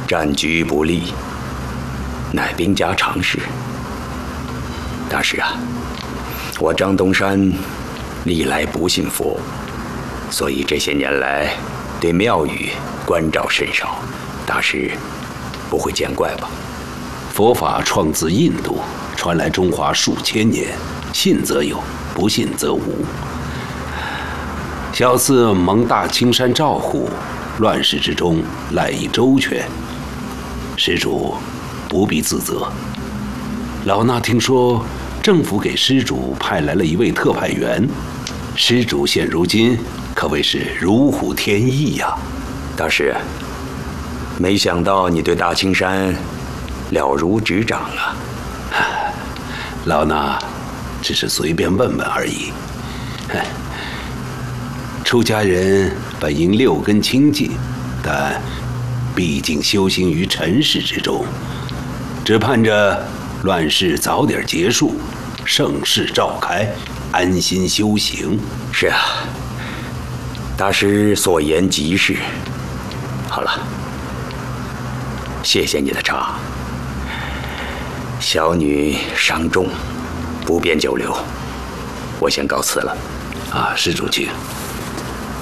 战局不利，乃兵家常事。大师啊，我张东山历来不信佛，所以这些年来对庙宇关照甚少。大师不会见怪吧？ 佛法创自印度，传来中华数千年，信则有，不信则无。小嗣蒙大青山照护，乱世之中赖以周全，施主不必自责。老衲听说政府给施主派来了一位特派员，施主现如今可谓是如虎添翼呀。 大师，没想到你对大青山了如指掌啊！ 老衲只是随便问问而已。出家人本应六根清净，但毕竟修行于尘世之中，只盼着乱世早点结束，盛世召开，安心修行。 是啊，大师所言极是。好了，谢谢你的茶。小女伤重，不便久留，我先告辞了。 施主请。